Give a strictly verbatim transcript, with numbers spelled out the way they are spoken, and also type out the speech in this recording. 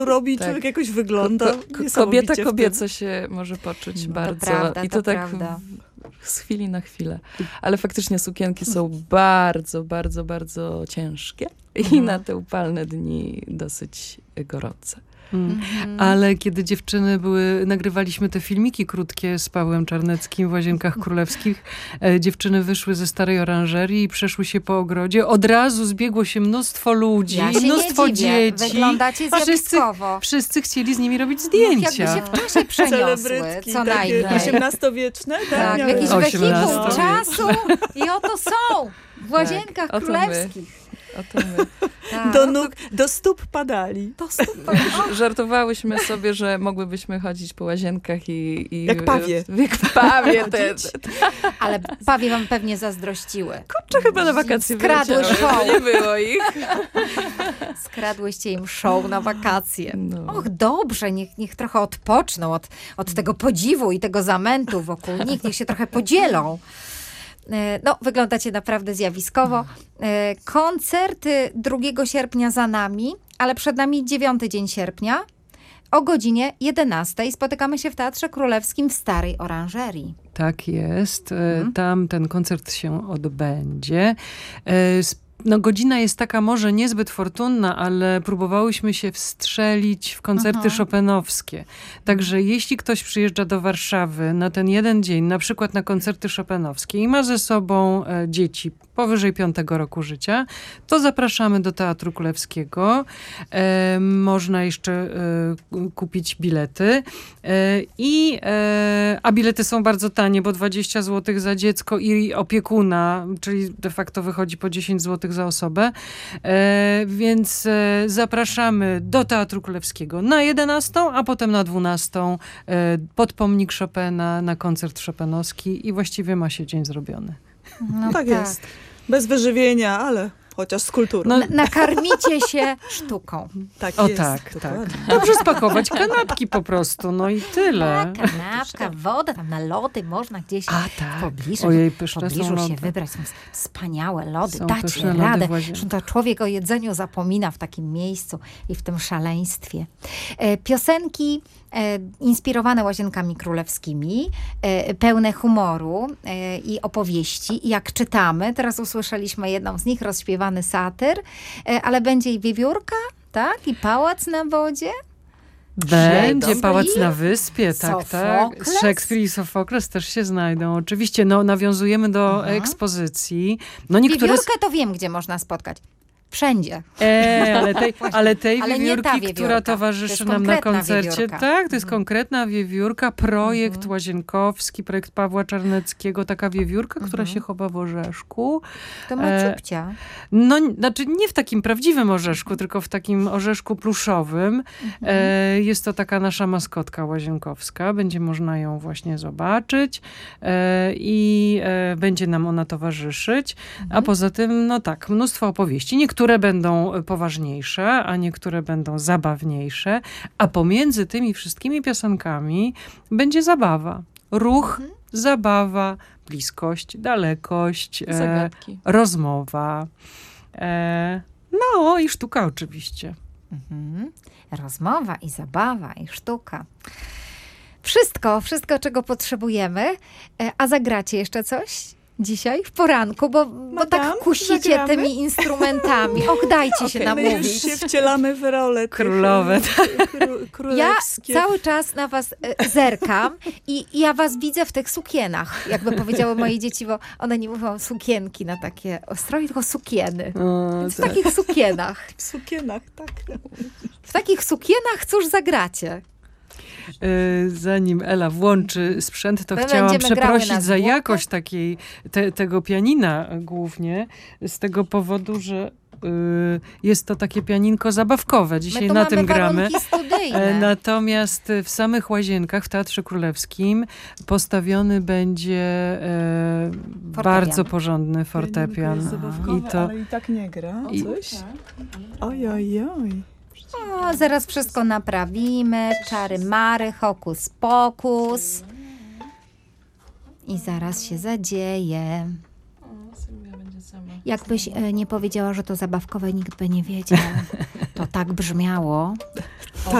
robi, Tak. człowiek jakoś wygląda. Ko- ko- niesamowicie kobieta w tym. kobieco się może poczuć No, bardzo. to prawda, I to, to tak prawda. w- z chwili na chwilę. Ale faktycznie sukienki są bardzo, bardzo, bardzo ciężkie i Mhm. na te upalne dni dosyć gorące. Mm. Mhm. Ale kiedy dziewczyny były, nagrywaliśmy te filmiki krótkie z Pawłem Czarneckim w Łazienkach Królewskich, e, dziewczyny wyszły ze starej oranżerii i przeszły się po ogrodzie. Od razu zbiegło się mnóstwo ludzi, Ja się mnóstwo nie dziwię. dzieci. Wyglądacie A wszyscy, zjawiskowo. wszyscy chcieli z nimi robić No, jakby zdjęcia. się w czasie przeniosły, Celebrytki, co takie najmniej. osiemnastowieczne, tak? Tak, w miały- jakiś osiemnaście. wehikuł czasu i oto są w Łazienkach Tak, oto my. Królewskich. Oto my. Tak. Do nóg, do stóp padali. To super. Ż- Żartowałyśmy sobie, że mogłybyśmy chodzić po łazienkach i... i Jak pawie. Jak pawie. Te, Ale pawie wam pewnie zazdrościły. Kurczę, chyba na wakacje Skradły wyleciały, show. bo nie było ich. Skradłyście im show na wakacje. No. Och, dobrze, niech, niech trochę odpoczną od, od tego podziwu i tego zamętu wokół nich. Niech się trochę podzielą. E, No, wyglądacie naprawdę zjawiskowo. E, Koncerty drugiego sierpnia za nami, ale przed nami dziewiąty dzień sierpnia. O godzinie jedenastej spotykamy się w Teatrze Królewskim w Starej Oranżerii. Tak jest. E, Mhm. Tam ten koncert się odbędzie. E, s- No, godzina jest taka może niezbyt fortunna, ale próbowałyśmy się wstrzelić w koncerty Mhm. chopinowskie. Także jeśli ktoś przyjeżdża do Warszawy na ten jeden dzień, na przykład na koncerty chopinowskie i ma ze sobą e, dzieci powyżej piątego roku życia, to zapraszamy do Teatru Królewskiego. E, można jeszcze e, kupić bilety. E, i, e, a bilety są bardzo tanie, bo dwadzieścia złotych za dziecko i opiekuna, czyli de facto wychodzi po dziesięć złotych za osobę. E, więc e, zapraszamy do Teatru Królewskiego na jedenastą, a potem na dwunastą e, pod pomnik Chopina na koncert chopinowski i właściwie ma się dzień zrobiony. No Tak jest. Bez wyżywienia, ale chociaż z kulturą. No, Na- Nakarmicie się sztuką. tak O jest. tak, dokładnie. tak. Dobrze spakować kanapki po prostu, no i tyle. Kanapka, woda, tam na lody można gdzieś A w tak. pobliżu, Ojej, w pyszne pobliżu są się lody. wybrać. Są wspaniałe lody. Są Dacie pyszne lody radę. w Łazienkach. Zresztą to człowiek o jedzeniu zapomina w takim miejscu i w tym szaleństwie. E, Piosenki e, inspirowane Łazienkami Królewskimi, e, pełne humoru e, i opowieści. I jak czytamy, teraz usłyszeliśmy jedną z nich, rozśpiewany satyr, e, ale będzie i wiewiórka, tak? I pałac na wodzie. Będzie Szekspir, Pałac na Wyspie, tak, tak. Sofokles? Szekspir i Sofokles też się znajdą. Oczywiście, no, nawiązujemy do Mhm. ekspozycji. No niektóre... Wiewiórkę to wiem, gdzie można spotkać. Wszędzie. E, ale tej, ale tej Ale nie wiewiórki, ta wiewiórka. która To towarzyszy jest nam na konkretna koncercie. wiewiórka. Tak, to jest Mhm. konkretna wiewiórka, projekt Mhm. łazienkowski, projekt Pawła Czarneckiego. Taka wiewiórka, która Mhm. się chowa w orzeszku. To ma E, ciupcia. No, n- znaczy nie w takim prawdziwym orzeszku, tylko w takim orzeszku pluszowym. E, jest to taka nasza maskotka łazienkowska. Będzie można ją właśnie zobaczyć e, i e, będzie nam ona towarzyszyć. A poza tym, no tak, mnóstwo opowieści. Niektóre będą poważniejsze, a niektóre będą zabawniejsze. A pomiędzy tymi wszystkimi piosenkami będzie zabawa. Ruch, zabawa, bliskość, dalekość, e, Zagadki. rozmowa. E, no i sztuka oczywiście. Mhm. Rozmowa i zabawa i sztuka. Wszystko, wszystko, czego potrzebujemy. E, A zagracie jeszcze coś dzisiaj w poranku, bo, bo Madame, tak kusicie zagramy? tymi instrumentami. Och, dajcie się My już namówić. się wcielamy w rolę tych, Królowe. kró- Ja królewskie. cały czas na was e, zerkam i i ja was widzę w tych sukienach, jakby powiedziały moje dzieci, bo one nie mówią sukienki na takie stroje, tylko sukieny. O, Więc w tak. takich sukienach. W sukienach, tak. W takich sukienach cóż zagracie? E, Zanim Ela włączy sprzęt, to My chciałam będziemy grały na przeprosić za zwłokę. jakość takiej, te, tego pianina głównie, z tego powodu, że y, jest to takie pianinko zabawkowe. Dzisiaj My tu na mamy tym gramy. warunki studyjne. E, Natomiast w samych Łazienkach w Teatrze Królewskim postawiony będzie e, bardzo porządny fortepian. Jest zabawkowe, I to ale i tak nie gra. I- Coś? Oj, oj, oj. O, zaraz wszystko naprawimy. Czary mary, hokus pokus. I zaraz się zadzieje. O, Sylwia będzie sama. Jakbyś e, nie powiedziała, że to zabawkowe, nikt by nie wiedział. To To tak brzmiało.